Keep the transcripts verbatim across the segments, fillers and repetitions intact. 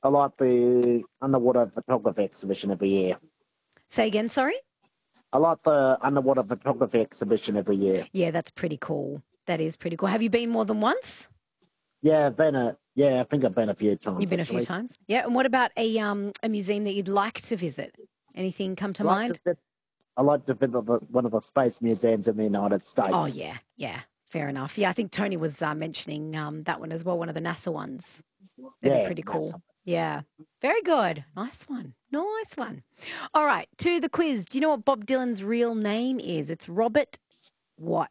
I like the underwater photography exhibition every year. Say again, sorry? I like the underwater photography exhibition every year. Yeah, that's pretty cool. That is pretty cool. Have you been more than once? Yeah, I've been a yeah, I think I've been a few times. You've been actually. a few times. Yeah. And what about a um a museum that you'd like to visit? Anything come to I like mind? to visit, I like to visit the, one of the space museums in the United States. Oh yeah, yeah. Fair enough. Yeah, I think Tony was uh, mentioning um, that one as well, one of the NASA ones. That'd yeah, be pretty cool. NASA. Yeah. Very good. Nice one. Nice one. All right, to the quiz. Do you know what Bob Dylan's real name is? It's Robert what?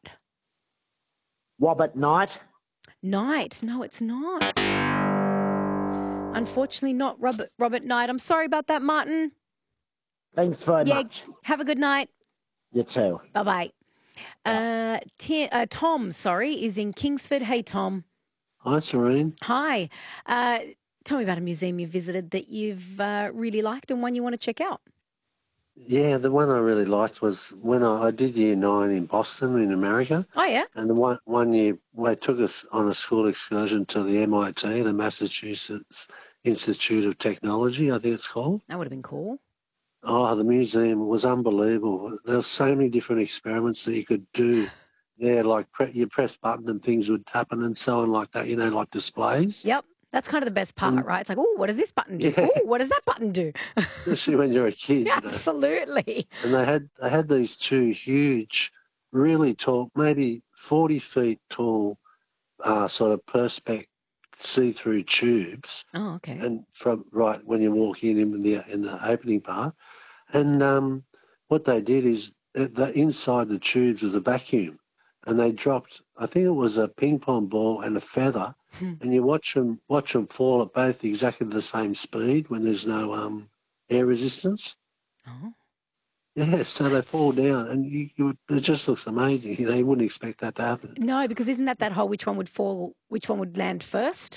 Robert Knight. Knight. No, it's not. Unfortunately, not Robert Robert Knight. I'm sorry about that, Martin. Thanks very Yeah. much. Have a good night. You too. Bye-bye. Uh, Ti- uh, Tom, sorry, is in Kingsford. Hey, Tom. Hi, Serene. Hi. Uh, tell me about a museum you visited that you've uh, really liked and one you want to check out. Yeah, the one I really liked was when I, I did year nine in Boston in America. Oh, yeah? And the one, one year they took us on a school excursion to the M I T, the Massachusetts Institute of Technology, I think it's called. That would have been cool. Oh, the museum was unbelievable. There were so many different experiments that you could do there, like pre- you press button and things would happen and so on like that, you know, like displays. Yep. That's kind of the best part, And- right? It's like, oh, what does this button do? Yeah. Oh, what does that button do? Especially when you're a kid. You know. Absolutely. And they had they had these two huge, really tall, maybe forty feet tall, uh, sort of perspex see-through tubes. Oh, okay. And from right when you walk in in the in the opening part, and um, what they did is uh, the inside the tubes was a vacuum, and they dropped I think it was a ping pong ball and a feather, Hmm. and you watch them watch them fall at both exactly the same speed when there's no um, air resistance. Oh. Yeah, so they fall down, and you, you, it just looks amazing. You know, you wouldn't expect that to happen. No, because isn't that that whole which one would fall, which one would land first?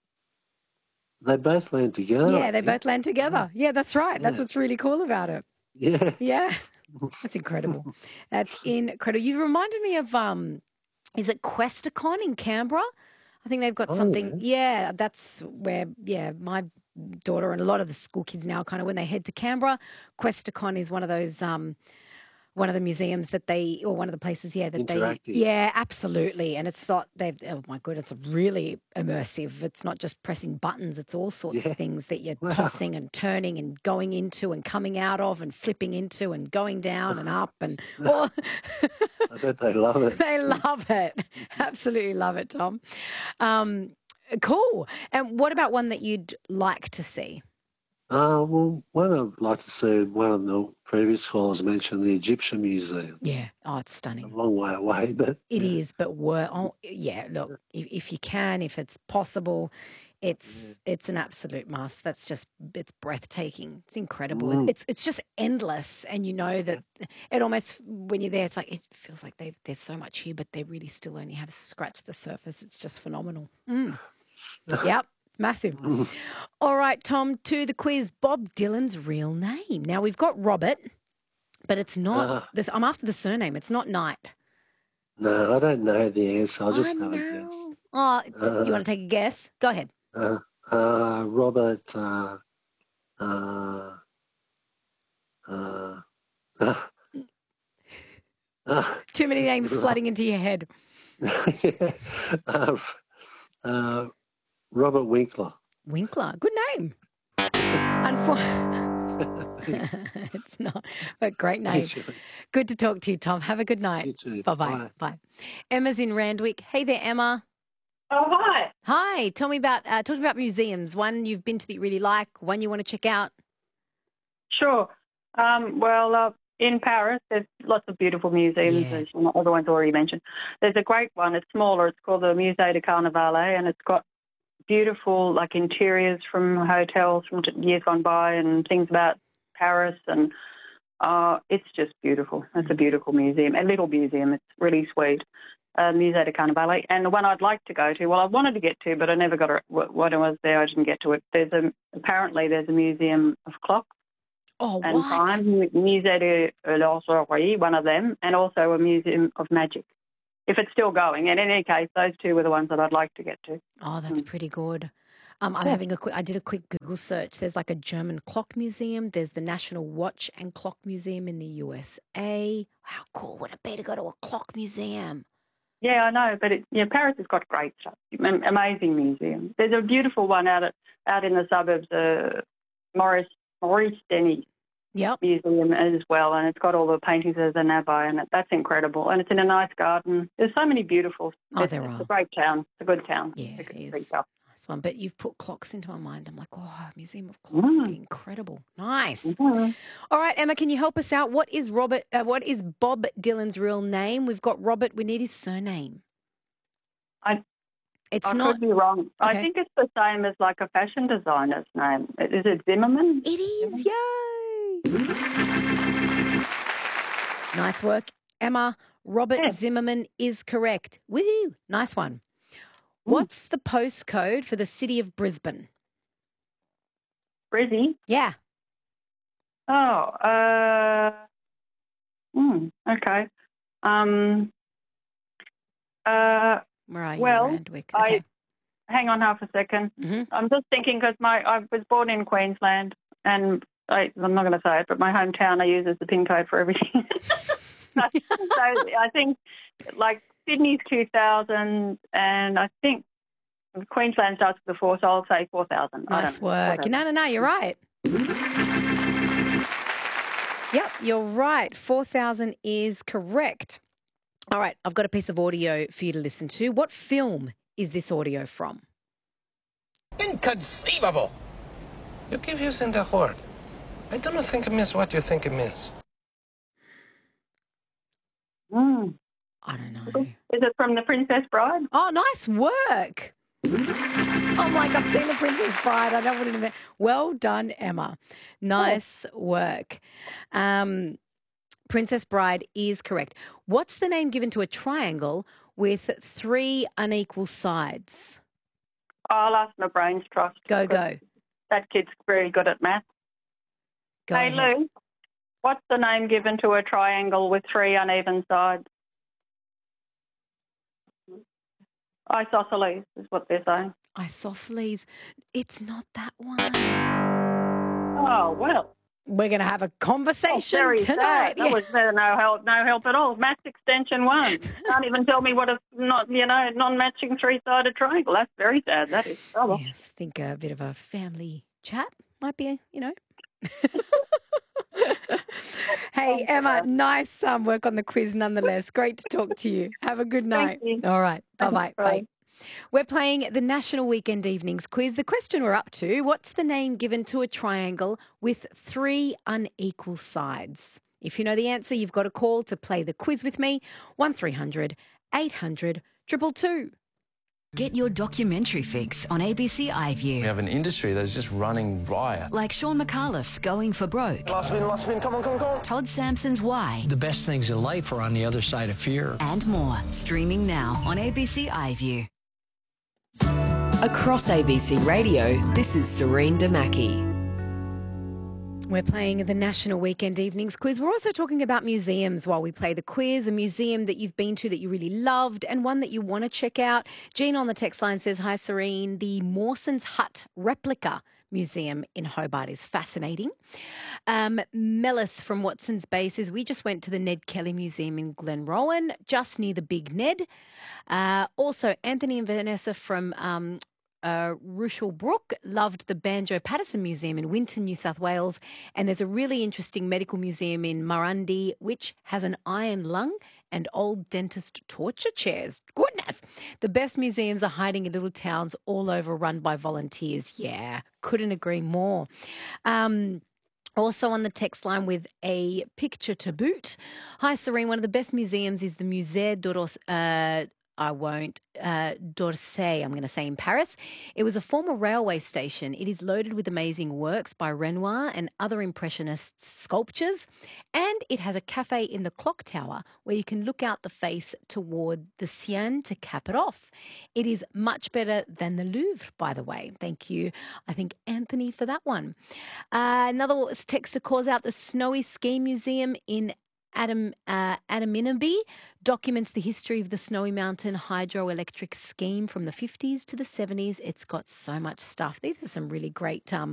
They both land together. Yeah, I they think. both land together. Yeah, that's right. That's Yeah. what's really cool about it. Yeah. Yeah, that's incredible. That's incredible. You reminded me of, um, is it Questacon in Canberra? I think they've got Oh, something. yeah. Yeah, that's where, yeah, my daughter and a lot of the school kids now kind of when they head to Canberra, Questacon is one of those, um, one of the museums that they, or one of the places, yeah, that they, Interactive. yeah, absolutely. And it's not, they've, oh my goodness, it's really immersive. It's not just pressing buttons, it's all sorts Yeah. of things that you're Wow. tossing and turning and going into and coming out of and flipping into and going down and up and all. I bet they love it. They love it. Absolutely love it, Tom. Um, cool. And what about one that you'd like to see? Uh, well, one I'd like to see, one of the previous callers mentioned the Egyptian Museum. Yeah. Oh, it's A stunning. long way away, but It yeah. is, but wor oh, yeah, look, if, if you can, if it's possible, it's it's an absolute must. That's just, it's breathtaking. It's incredible. Mm. It's it's just endless. And you know that it almost, when you're there, it's like, it feels like they've, there's so much here, but they really still only have scratched the surface. It's just phenomenal. Mm. Yep. Massive. All right, Tom, to the quiz. Bob Dylan's real name. Now, we've got Robert, but it's not, Ah. this, I'm after the surname. It's not Knight. No, I don't know the answer. I'll just I have a know. guess. Oh, t- Uh, you want to take a guess? Go ahead. Uh, uh, Robert, uh, uh, uh, uh, uh, Too many names flooding into your head. yeah, uh, uh, Robert Winkler. Winkler. Good name. Unfor- it's not, but great name. Good to talk to you, Tom. Have a good You night. too. Bye-bye. Bye. Bye. Emma's in Randwick. Hey there, Emma. Oh, hi. Hi. Tell me about, uh, talk about museums. One you've been to that you really like, one you want to check out. Sure. Um, well, uh, in Paris, there's lots of beautiful museums, Yeah. as all the ones already mentioned. There's a great one. It's smaller. It's called the Musée de Carnavalet, and it's got beautiful, like, interiors from hotels from t- years gone by and things about Paris, and uh, it's just beautiful. It's a beautiful museum, a little museum. It's really sweet. Uh, Musée de Carnavalet. And the one I'd like to go to, well, I wanted to get to, but I never got it. When I was there, I didn't get to it. There's a, apparently there's a museum of clocks Oh, and what? time, Musée de l'Horlogerie, one of them, and also a museum of magic, if it's still going. And in any case, those two were the ones that I'd like to get to. Oh, that's Mm. pretty good. Um, I'm Yeah. having a quick. I did a quick Google search. There's like a German clock museum. There's the National Watch and Clock Museum in the U S A. How cool would it be to go to a clock museum? Yeah, I know, but it, yeah, Paris has got great stuff. Am- Amazing museum. There's a beautiful one out at out in the suburbs, uh, Maurice Maurice Denny Yep. Museum as well, and it's got all the paintings of the Nabai, and it, that's incredible. And it's in a nice garden. There's so many beautiful. Oh, it's, there it's are. a great town. It's a good town. Yeah, It's a it great is. town. Nice one. But you've put clocks into my mind. I'm like, oh, a museum of clocks would be Mm. incredible. Nice. Mhm. All right, Emma, can you help us out? What is Robert? Uh, what is Bob Dylan's real name? We've got Robert. We need his surname. I It's I not. could be wrong. I Okay. think it's the same as like a fashion designer's name. Is it Zimmerman? It is. Yay! Nice work, Emma. Robert Yeah. Zimmerman is correct. Woohoo! Nice one. What's the postcode for the city of Brisbane? Brizzy. Yeah. Oh, uh, hmm, okay. Um, uh, Where are you, Well, Randwick? I- Okay. hang on half a second. hmm I'm just thinking because my I was born in Queensland, and I, I'm not going to say it, but my hometown I use as the pin code for everything. so, so I think like Sydney's two thousand, and I think Queensland starts with the four, so I'll say four thousand. Nice work. No, no, no, you're right. Yep, you're right. four thousand is correct. All right, I've got a piece of audio for you to listen to. What film is this audio from? Inconceivable! You keep using the word. I don't think it means what you think it means. Mm. I don't know. Is it from The Princess Bride? Oh, nice work. I'm like, I've seen The Princess Bride. I know what it meant. Well done, Emma. Nice work. Um, Princess Bride is correct. What's the name given to a triangle with three unequal sides? I'll ask my brains trust. Go, go. That kid's very good at math. Go hey, ahead. Lou, what's the name given to a triangle with three uneven sides? Isosceles is what they're saying. Isosceles. It's not that one. Oh, well. We're going to have a Oh, conversation very tonight. sad. That was uh, no help, no help at all. Maths extension one. Can't even tell me what a not, you know, non-matching three-sided triangle. That's very sad. That is. Oh, well. Yes, think a bit of a family chat might be, you know. Hey, Emma, nice um, work on the quiz nonetheless. Great to talk to you. Have a good night. you. All right. Bye-bye. Bye. Bye. We're playing the National Weekend Evenings quiz. The question we're up to, what's the name given to a triangle with three unequal sides? If you know the answer, you've got a call to play the quiz with me, one three hundred eight hundred two two two. Get your documentary fix on A B C We iView. have an industry that's just running riot. Like Sean McAuliffe's Going for Broke, Last spin, last spin, come on, come on, come on. Todd Sampson's Why, The best things in life are on the other side of fear. and more. Streaming now on A B C iView. Across A B C Radio, this is Serene Damaki. We're playing the National Weekend Evenings quiz. We're also talking about museums while we play the quiz, a museum that you've been to that you really loved and one that you want to check out. Jean on the text line says, hi, Serene. The Mawson's Hut replica museum in Hobart is fascinating. Um, Mellis from Watson's Bay says, we just went to the Ned Kelly Museum in Glenrowan, just near the Big Ned. Uh, also, Anthony and Vanessa from um, Uh, Rushall Brook loved the Banjo Patterson Museum in Winton, New South Wales. And there's a really interesting medical museum in Murundi, which has an iron lung and old dentist torture chairs. Goodness. The best museums are hiding in little towns all over, run by volunteers. Yeah, couldn't agree more. Um, Also on the text line with a picture to boot. Hi, Serene. One of the best museums is the Musée d'Orsay. Uh, I won't. Uh, d'Orsay, I'm going to say in Paris. It was a former railway station. It is loaded with amazing works by Renoir and other Impressionist sculptures. And it has a cafe in the clock tower where you can look out the face toward the Seine to cap it off. It is much better than the Louvre, by the way. Thank you, I think, Anthony, for that one. Uh, another texter calls out the Snowy Ski Museum in Adam uh, Adaminaby documents the history of the Snowy Mountain hydroelectric scheme from the fifties to the seventies. It's got so much stuff. These are some really great um,